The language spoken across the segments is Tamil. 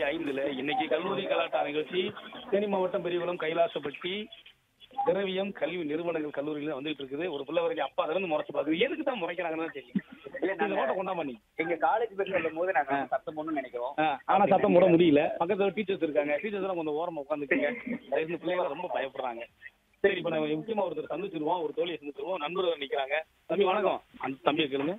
5ல இன்னைக்கு கல்லூரி கலாட்டா நிகழ்ச்சி தேனி மாவட்டம் பெரியகுளம் கைலாசப்பட்டி திரவியம் கல்வி நிறுவனங்கள் கல்லூரியில வந்துட்டு இருக்குது. ஒரு பிள்ளை வரைக்கும் அப்பா அதிலிருந்து முறைச்சு பாக்குது. எதுக்கு தான் முறைக்கிறாங்கன்னு தெரியும். இந்த நோட்டை கொண்டாமா நீ எங்க காலேஜ் பத்தி சொல்லும் போது நாங்க சத்தம் போடணும்னு நினைக்கிறோம். ஆனா சத்தம் போட முடியல. பக்கத்துல டீச்சர்ஸ் இருக்காங்க. டீச்சர்ஸ் எல்லாம் கொஞ்சம் ஓரமா உட்காந்துருக்கீங்க. பிள்ளைங்க ரொம்ப பயப்படுறாங்க. சரி, இப்ப நம்ம முக்கியமா ஒருத்தர் சந்திச்சிருவோம், ஒரு தோழியை சந்திச்சிருவோம், நண்பர்கள் நிக்கிறாங்க. தம்பி வணக்கம். அந்த தம்பியை கேளுங்க.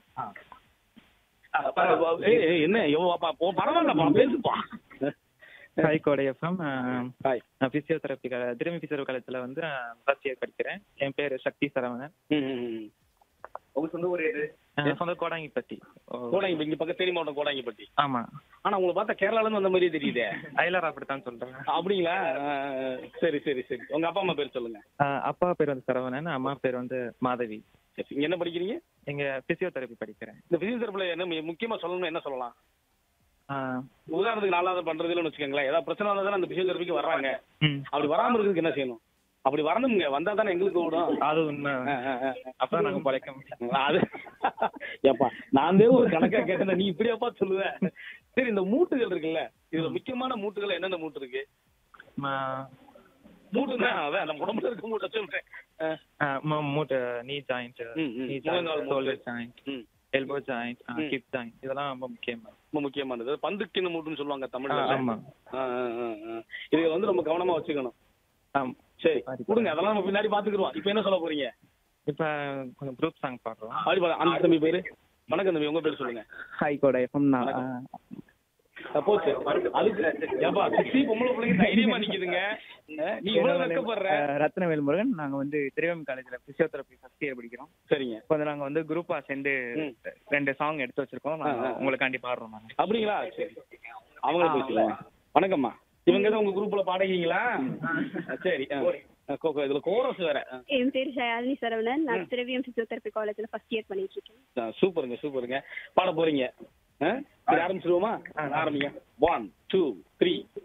என்ன பரவாயில்ல பேசுப்பா. ஹாய் கோடை எஃப்எம். ஹாய். நான் பிசியோதெரப்பி திரும்பி பிசியோதெரப்பி காலேஜ்ல வந்து ஃபர்ஸ்ட் இயர் படிக்கிறேன். என் பேர் சக்தி சரவணன். உங்க சொந்த ஊர் எது? சொந்த கோடாங்கிப்பட்டி. கோடாங்கி இங்க பக்கம் தேனி மாவட்டம் கோடாங்கிப்பட்டி. ஆமா. ஆனா உங்களை பார்த்தா கேரளால இருந்து வந்த மாதிரியே தெரியுதே. அயலார் அப்படித்தான் சொல்றேன். அப்படிங்களா? சரி சரி சரி. உங்க அப்பா அம்மா பேர் சொல்லுங்க. அப்பா பேர் வந்து சரவணன், அம்மா பேர் வந்து மாதவி. என்ன படிக்கிறீங்க? எங்க பிசியோதெரப்பி படிக்கிறேன். இந்த பிசியோதெரப்பில என்ன முக்கியமா சொல்லணும்னு என்ன சொல்லலாம்? உதாரணத்துக்கு நாளாவது பண்றதுன்னு வச்சுக்கோங்களேன். ஏதாவது பிரச்சனை வந்தா அந்த பிசியோதெரபிக்கு வர்றாங்க. அப்படி வராம இருக்கிறதுக்கு என்ன செய்யணும்? அப்படி வரணுங்க, வந்தா தானே எங்களுக்கு ஓடும். அது உண்மை. அப்பதான் நாங்க பழைக்க முடியும். அது ஏப்பா நான் ஒரு கணக்கா கேட்டேன், நீ இப்படியாப்பா சொல்லுவ. சரி, இந்த மூட்டுகள் இருக்குல்ல, இதுல முக்கியமான மூட்டுகள் என்னென்ன மூட்டு இருக்கு? மூட்டுன்னா அதான் நம்ம உடம்புல இருக்க மூட்டை சொல்றேன். மூட்டு, நீ joint, shoulder joint, elbow joint, hip joint, இதெல்லாம் ரொம்ப முக்கியமானது. பந்துக்கின மூட்டுன்னு சொல்லுவாங்க தமிழ்ல. ஆமா. இது வந்து ரொம்ப கவனமா வச்சுக்கணும். சரி, கொடுங்க, அதெல்லாம் நம்ம பின்னாடி பாத்துக்கிறோம். இப்ப என்ன சொல்ல போறீங்க? இப்ப கொஞ்சம் குரூப் சாங் பாடுறோம். அந்த தம்பி பேரு? வணக்கம் தம்பி, உங்க பேர் சொல்லுங்க. ஹாய் கோடை எஃப்எம். சப்போஸ் அதுக்கு ஏப்பா சிக்ஸி பொம்பளை பிள்ளைங்க தைரியமா நிக்குதுங்க. நீ இவ்வளவு வெக்கப்படுற? ரத்னவேல் முருகன். நாங்க வந்து திரவியம் காலேஜ்ல பிசியோதெரபி ஃபர்ஸ்ட் இயர் படிக்கிறோம். சரிங்க. இப்போ நாங்க வந்து குரூப்பா சேர்ந்து 2 சாங் எடுத்து வச்சிருக்கோம். உங்களுக்காண்டி பாடுறோம் நாங்க. அப்படிங்களா? சரி, அவங்கள பேசலாம். வணக்கம்மா. இவங்க தான் உங்க குரூப்ல பாடுறீங்களா? சரி. இதுல கோரஸ் வேற. என் பேரு ஷயாலினி சரவணன். நான் திரவியம் பிசியோதெரபி காலேஜ்ல ஃபர்ஸ்ட் இயர் பண்ணிட்டு இருக்கேன். சூப்பருங்க சூப்பருங்க. பாட போறீங்க. ஆரம்பிச்சிருவோமா? ஆரம்பிங்க. 1 2 3